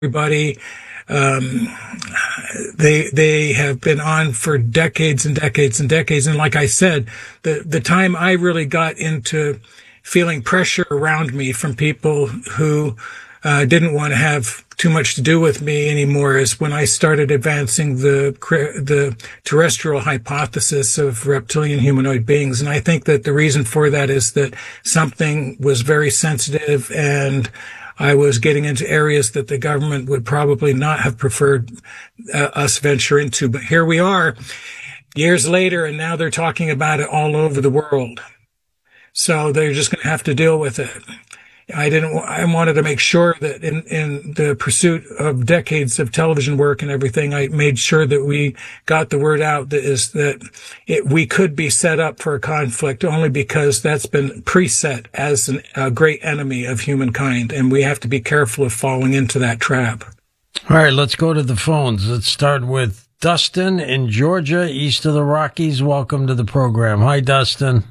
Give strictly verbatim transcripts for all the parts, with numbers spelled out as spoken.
everybody. Um, they they have been on for decades and decades and decades. And like I said, the the time I really got into feeling pressure around me from people who uh, didn't want to have too much to do with me anymore is when I started advancing the the terrestrial hypothesis of reptilian humanoid beings. And I think that the reason for that is that something was very sensitive, and I was getting into areas that the government would probably not have preferred uh, us venture into. But here we are years later, and now they're talking about it all over the world. So they're just going to have to deal with it. I didn't, I wanted to make sure that in, in the pursuit of decades of television work and everything, I made sure that we got the word out that is that it, we could be set up for a conflict only because that's been preset as an, a great enemy of humankind. And we have to be careful of falling into that trap. All right, let's go to the phones. Let's start with Dustin in Georgia, east of the Rockies. Welcome to the program. Hi, Dustin.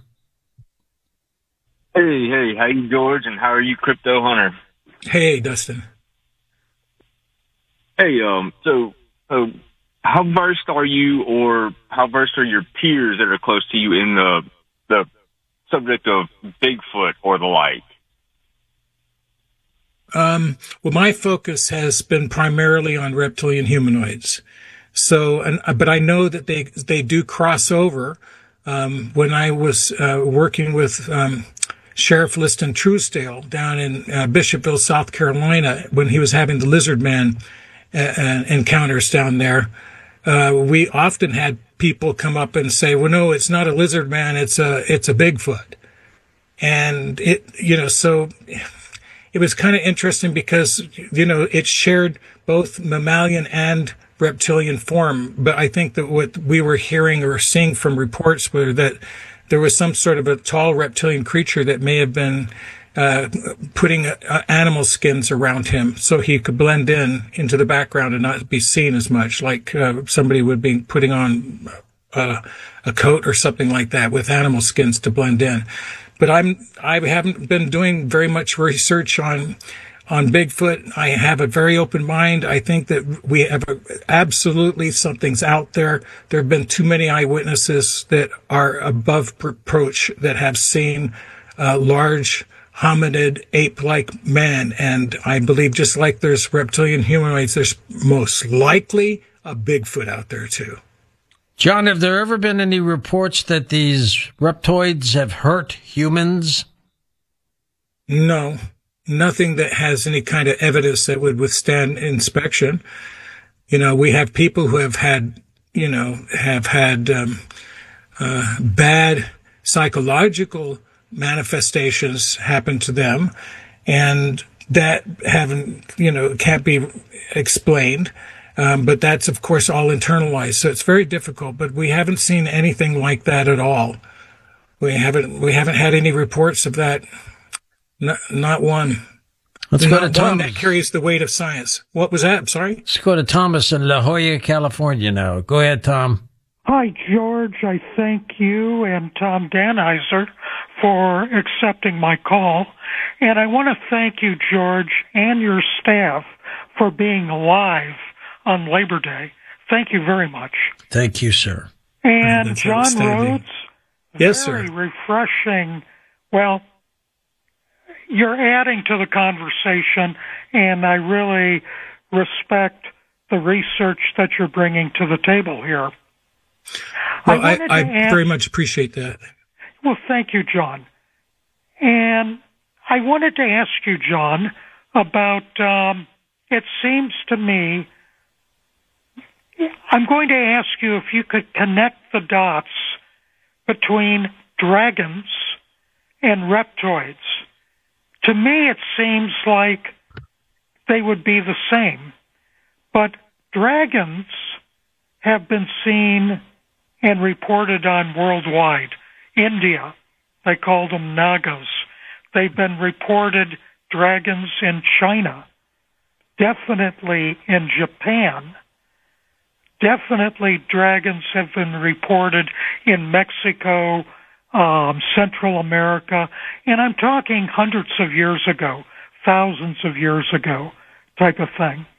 Hey, hey, how you, George, and how are you, Crypto Hunter? Hey, Dustin. Hey, um, so, so how versed are you, or how versed are your peers that are close to you in the the subject of Bigfoot or the like? Um, well, my focus has been primarily on reptilian humanoids. So, and, but I know that they they do cross over. Um, when I was uh, working with um, Sheriff Liston Truesdale down in uh, Bishopville, South Carolina, when he was having the lizard man uh, uh, encounters down there, uh, we often had people come up and say, well, no, it's not a lizard man, it's a, it's a Bigfoot. And it, you know, so it was kind of interesting because, you know, it shared both mammalian and reptilian form. But I think that what we were hearing or seeing from reports were that there was some sort of a tall reptilian creature that may have been uh, putting uh, animal skins around him so he could blend in into the background and not be seen as much, like uh, somebody would be putting on uh, a coat or something like that with animal skins to blend in. But I'm I haven't been doing very much research on on Bigfoot. I have a very open mind. I think that we have a, absolutely something's out there. There have been too many eyewitnesses that are above reproach that have seen uh, large hominid ape-like men. And I believe just like there's reptilian humanoids, there's most likely a Bigfoot out there too. John, have there ever been any reports that these reptoids have hurt humans? No. Nothing that has any kind of evidence that would withstand inspection. You know, we have people who have had, you know, have had um, uh, bad psychological manifestations happen to them, and that haven't, you know, can't be explained. Um, but that's, of course, all internalized. So it's very difficult, but we haven't seen anything like that at all. We haven't, we haven't had any reports of that. Not, not one. Let's not go to Thomas. One that carries the weight of science. What was that? I'm sorry? Let's go to Thomas in La Jolla, California now. Go ahead, Tom. Hi, George. I thank you and Tom Danizer for accepting my call. And I want to thank you, George, and your staff for being live on Labor Day. Thank you very much. Thank you, sir. And That's John Rhodes, yes, very sir. refreshing. Well, you're adding to the conversation, and I really respect the research that you're bringing to the table here. Well, I, I, I ask, very much appreciate that. Well, thank you, John. And I wanted to ask you, John, about, um, it seems to me, I'm going to ask you if you could connect the dots between dragons and reptoids. To me, it seems like they would be the same. But dragons have been seen and reported on worldwide. India, they call them Nagas. They've been reported dragons in China, definitely in Japan. Definitely dragons have been reported in Mexico, um, Central America, and I'm talking hundreds of years ago, thousands of years ago type of thing.